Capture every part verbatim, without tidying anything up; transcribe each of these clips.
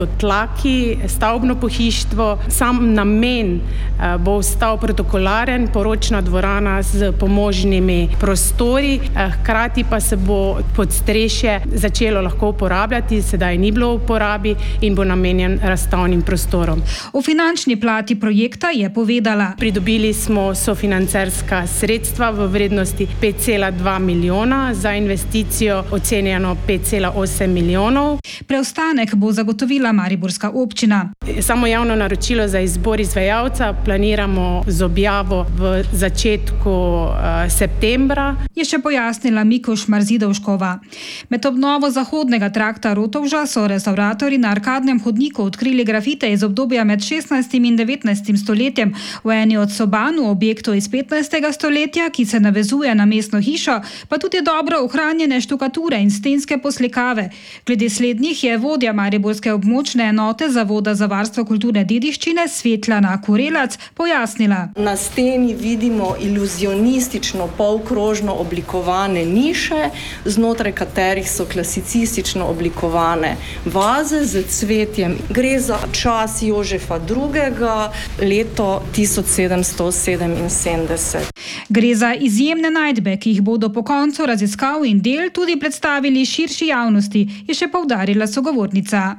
Tlaki, stavbno pohištvo, sam namen bo ostal protokolaren, poročna dvorana z pomožnimi prostori, hkrati pa se bo podstrešje začelo lahko uporabljati, sedaj ni bilo v uporabi in bo namenjen razstavnim prostorom. O finančni plati projekta je povedala: Pridobili smo sofinancerska sredstva v vrednosti pet cela dva milijona, za investicijo ocenjeno pet cela osem milijonov. Preostanek bo zagotovila mariborska občina. Samo javno naročilo za izbor izvajalca planiramo z objavo v začetku uh, septembra. Je še pojasnila Mikuš Marzidovškova. Med obnovo zahodnega trakta Rotovža so restavratorji na arkadnem hodniku odkrili grafite iz obdobja med šestnajstim in devetnajstim stoletjem. V eni od soban v objektu iz petnajstega stoletja, ki se navezuje na mestno hišo, pa tudi dobro ohranjene štukature in stenske poslikave. Glede slednjih je vodja mariborske območne enote Zavoda za varstvo kulturne dediščine Svetlana Kurelac pojasnila. Na steni vidimo iluzionistično polkrožno oblikovane niše, znotraj katerih so klasicistično oblikovane vaze z cvetjem. Gre za čas Jožefa drugega, leto tisoč sedemsto sedeminsedemdeset. Gre za izjemne najdbe, ki jih bodo po koncu raziskav in del tudi predstavili širši javnosti, je še poudarila sogovornica.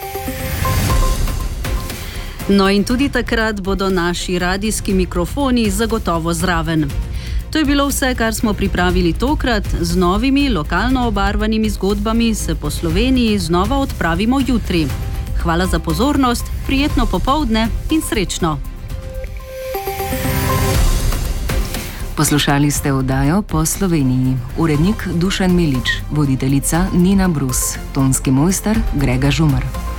No in tudi takrat bodo naši radijski mikrofoni zagotovo zraven. To je bilo vse, kar smo pripravili tokrat. Z novimi, lokalno obarvanimi zgodbami se po Sloveniji znova odpravimo jutri. Hvala za pozornost, prijetno popoldne in srečno. Poslušali ste oddajo Po Sloveniji. Urednik Dušan Milič, voditeljica Nina Brus, tonski mojster Grega Žumar.